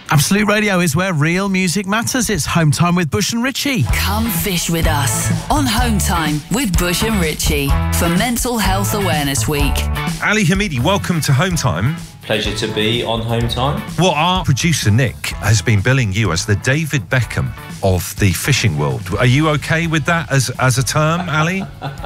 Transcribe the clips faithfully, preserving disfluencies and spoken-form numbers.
Absolute Radio is where real music matters. It's Home Time with Bush and Richie. Come fish with us on Home Time with Bush and Richie for Mental Health Awareness Week. Ali Hamidi, welcome to Home Time. Pleasure to be on Home Time. Well, our producer Nick has been billing you as the David Beckham of the fishing world. Are you okay with that as as a term, Ali?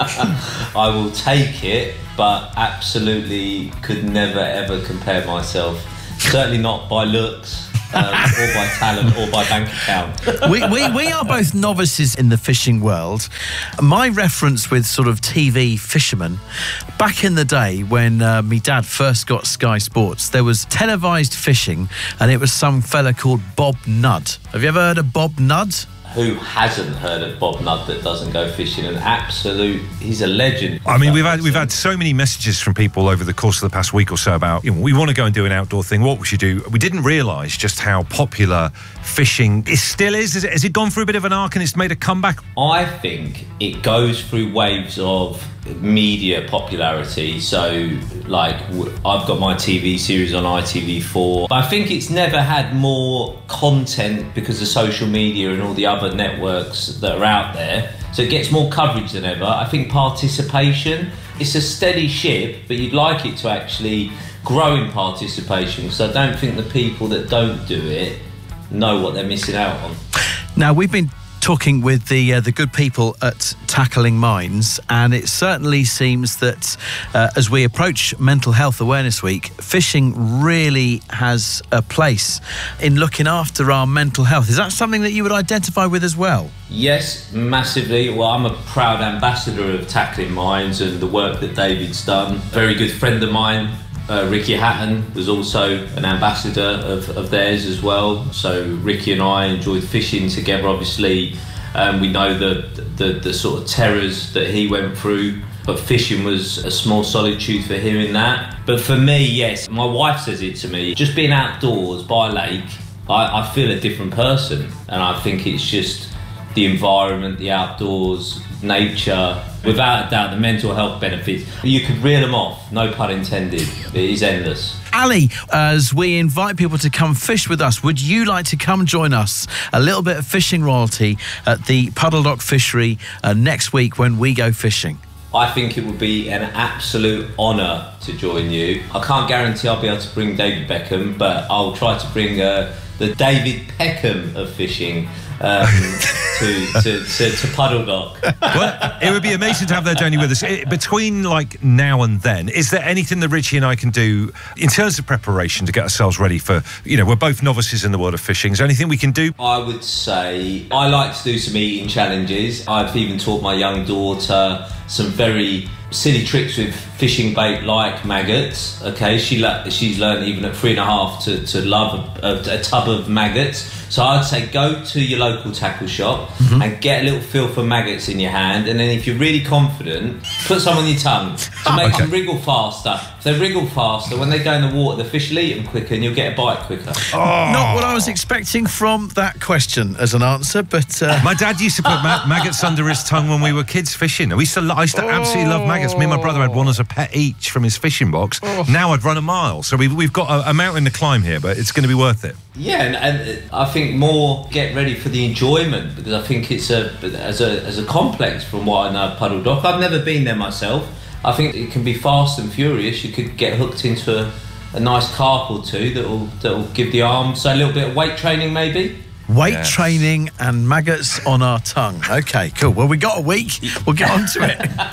I will take it, but absolutely could never ever compare myself. Certainly not by looks. Um, or by talent or by bank account. we, we, we are both novices in the fishing world. My reference with sort of T V fishermen, back in the day when uh, my dad first got Sky Sports, there was televised fishing and it was some fella called Bob Nudd. Have you ever heard of Bob Nudd? Who hasn't heard of Bob Nudd that doesn't go fishing? An absolute, he's a legend. I mean, we've had we've had so many messages from people over the course of the past week or so about, you know, we want to go and do an outdoor thing. What we should do? We didn't realise just how popular fishing is still is. Has it, has it gone through a bit of an arc and it's made a comeback? I think it goes through waves of media popularity. So, like, I've got my T V series on I T V four. But I think it's never had more content because of social media and all the other networks that are out there. So it gets more coverage than ever. I think participation, it's a steady ship, but you'd like it to actually grow in participation, because I don't think the people that don't do it know what they're missing out on. Now, we've been talking with the uh, the good people at Tackling Minds, and it certainly seems that uh, as we approach Mental Health Awareness Week, fishing really has a place in looking after our mental health. Is that something that you would identify with as well? Yes, massively. Well, I'm a proud ambassador of Tackling Minds and the work that David's done. Very good friend of mine, Uh, Ricky Hatton, was also an ambassador of, of theirs as well. So Ricky and I enjoyed fishing together. Obviously, um, we know the, the the sort of terrors that he went through, but fishing was a small solitude for him in that. But for me, yes, my wife says it to me, just being outdoors by a lake, I, I feel a different person. And I think it's just the environment, the outdoors, nature. Without a doubt, the mental health benefits, you could reel them off, no pun intended. It is endless. Ali, as we invite people to come fish with us, would you like to come join us? A little bit of fishing royalty at the Puddle Dock Fishery uh, next week when we go fishing. I think it would be an absolute honour to join you. I can't guarantee I'll be able to bring David Beckham, but I'll try to bring uh, the David Peckham of fishing um, to, to, to, to Puddle Dock. Well, it would be amazing to have their journey with us. It, between like now and then, is there anything that Richie and I can do in terms of preparation to get ourselves ready for, you know, we're both novices in the world of fishing. Is there anything we can do? I would say I like to do some eating challenges. I've even taught my young daughter some very silly tricks with fishing bait like maggots. Okay, she le- she's learned even at three and a half to, to love a, a, a tub of maggots. So I'd say go to your local tackle shop mm-hmm. and get a little feel for maggots in your hand, and then if you're really confident, put some on your tongue to make okay. them wriggle faster. If they wriggle faster, when they go in the water, the fish will eat them quicker and you'll get a bite quicker. Oh. Not what I was expecting from that question as an answer, but... Uh... My dad used to put ma- maggots under his tongue when we were kids fishing. We used to, I used to oh. absolutely love maggots. Me and my brother had one as a pet each from his fishing box. Oh. Now I'd run a mile. So we've, we've got a, a mountain to climb here, but it's going to be worth it. Yeah, and, and I think more get ready for the enjoyment, because I think it's a as a as a complex from what I know of Puddle Dock. I've never been there myself. I think it can be fast and furious. You could get hooked into a, a nice carp or two that'll that'll give the arms. So a little bit of weight training maybe. Weight yes. training and maggots on our tongue. Okay, cool. Well, we got a week. We'll get on to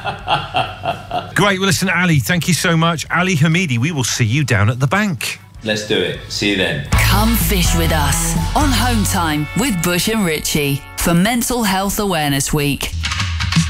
it. Great. Well, listen, Ali, thank you so much. Ali Hamidi, we will see you down at the bank. Let's do it. See you then. Come fish with us on Home Time with Bush and Richie for Mental Health Awareness Week.